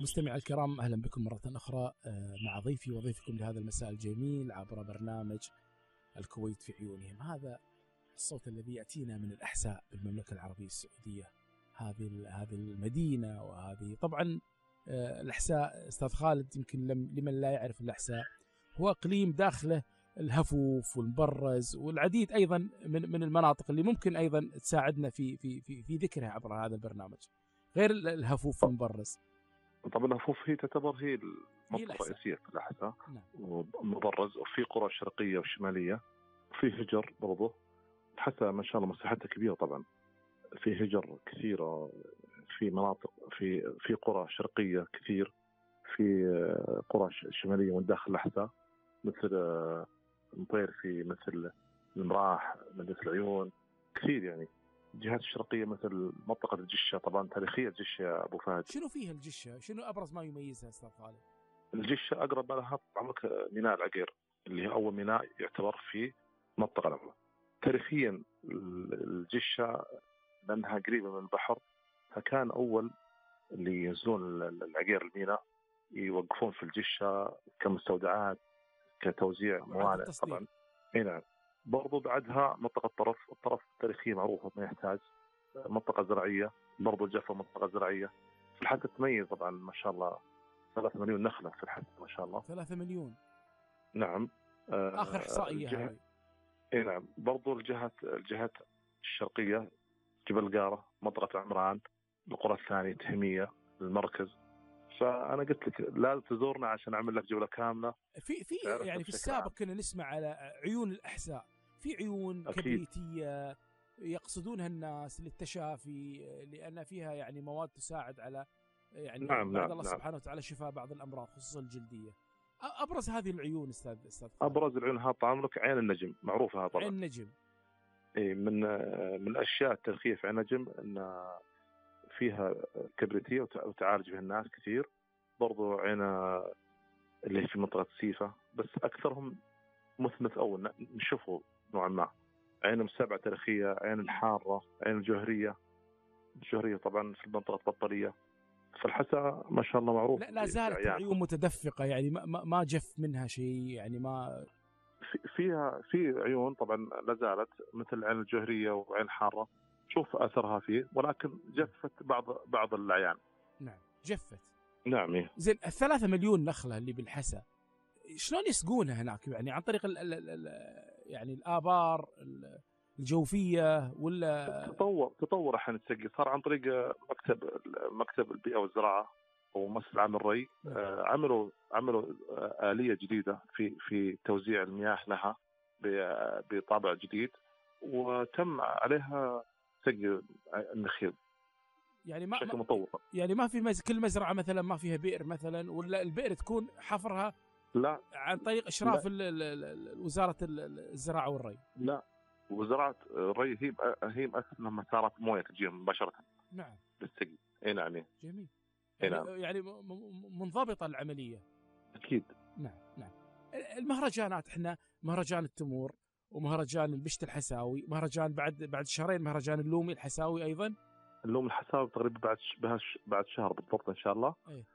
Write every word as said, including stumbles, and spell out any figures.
مستمعي الكرام، أهلا بكم مرة أخرى مع ضيفي وضيفكم لهذا المساء الجميل عبر برنامج الكويت في عيونهم. هذا الصوت الذي يأتينا من الأحساء بالمملكة العربية السعودية، هذه هذه المدينة. وهذه طبعا الأحساء أستاذ خالد، يمكن لمن لا يعرف الأحساء هو إقليم داخله الهفوف والمبرز والعديد أيضا من من المناطق اللي ممكن أيضا تساعدنا في في في في ذكرها عبر هذا البرنامج، غير الهفوف والمبرز. طبعا الهفوف هي تعتبر هي المنطقة الرئيسية في الأحساء، ومبرز، وفي قرى شرقية وشمالية، وفي هجر برضه. الأحساء ما شاء الله مساحتها كبيرة، طبعا في هجر كثيرة، في مناطق، في في قرى شرقية كثير، في قرى شمالية من داخل الأحساء مثل مطير، في مثل المراح، مدينة العيون، كثير يعني. الجهات الشرقية مثل منطقة الجشة، طبعا تاريخية الجشة أبو فهد. شنو فيها الجشة؟ شنو أبرز ما يميزها أستاذ خالد؟ الجشة أقرب لها عمرك ميناء العقير، اللي هو أول ميناء يعتبر في منطقة العمرة. تاريخيا الجشة لأنها قريبة من البحر، فكان أول اللي ينزلون العقير الميناء يوقفون في الجشة كمستودعات، كتوزيع موانئ. طبعا هنا برضو بعدها منطقة الطرف. الطرف تاريخيا معروفة، ما يحتاج. منطقة زراعية برضو، الجفة منطقة زراعية. في الحسا تميز طبعا ما شاء الله، ثلاثة مليون نخلة في الحسا ما شاء الله. ثلاثة مليون نعم. آه آخر إحصائية هذه. إيه نعم. برضو الجهات الجهات الشرقية جبل قارة، منطقة عمران، القرى الثانية تهمية، المركز. فأنا قلت لك لا تزورنا عشان أعمل لك جولة كاملة. في في يعني في السابق كنا نسمع على عيون الأحساء، في عيون أكيد كبريتية يقصدونها الناس للتشافي، لأن فيها يعني مواد تساعد على يعني نعم بعد نعم الله نعم. سبحانه وتعالى شفاء بعض الأمراض خصوصا الجلدية. أبرز هذه العيون أستاذ أستاذ أبرز العيون ها عمرك عين النجم، معروفة طبعا. عين النجم إيه، من من الأشياء التاريخية في عين النجم أن فيها كبريتية وتعالج بها الناس كثير. برضو عين اللي في منطقة سيفا، بس أكثرهم مثمث أول نشوفه نوعا ما. عين السبعة تاريخية، عين الحارة، عين الجوهرية. الجوهرية طبعا في منطقة بطلية. فالحسا ما شاء الله معروف. لا, لا زالت العيون متدفقة، يعني ما ما جف منها شيء، يعني ما فيها في عيون طبعا لا زالت، مثل عين الجوهرية وعين الحارة شوف أثرها فيه، ولكن جفت بعض بعض العيان. نعم جفت. نعم. إيه. زين، الثلاثة مليون نخلة اللي بالحسا شلون يسقونها هناك؟ يعني عن طريق ال ال ال يعني الآبار الجوفية ولا تطور تطور الحين التسقي صار عن طريق مكتب مكتب البيئة والزراعة ومؤسسة عام الري. آه عملوا عملوا آه آلية جديدة في في توزيع المياه لها بطابع جديد، وتم عليها سقي النخيل يعني ما بشكل مطور. يعني ما في مز... كل مزرعة مثلا ما فيها بئر مثلا، ولا البئر تكون حفرها لا عن طريق إشراف ال ال وزارة الزراعة والري؟ لا، وزارة الري هي هي مؤسسة لما صارت مويه تجي مباشرة. نعم بالسقي. اي نعم. جميل. يعني, نعم. يعني منضبطة العملية. أكيد. نعم نعم. المهرجانات، احنا مهرجان التمور ومهرجان البشت الحساوي، مهرجان بعد بعد شهرين مهرجان اللومي الحساوي أيضا. اللومي الحساوي تقريبا بعد بعد شهر بالضبط إن شاء الله. أيه.